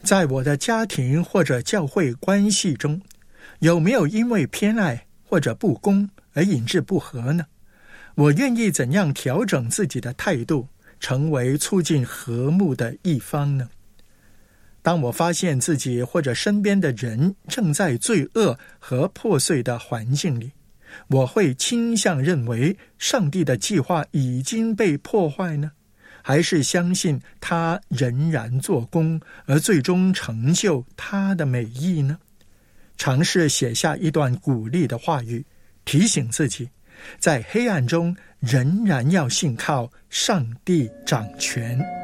在我的家庭或者教会关系中，有没有因为偏爱或者不公而引致不和呢？我愿意怎样调整自己的态度，成为促进和睦的一方呢？当我发现自己或者身边的人正在罪恶和破碎的环境里，我会倾向认为上帝的计划已经被破坏呢？还是相信他仍然做工，而最终成就他的美意呢？尝试写下一段鼓励的话语，提醒自己，在黑暗中仍然要信靠上帝掌权。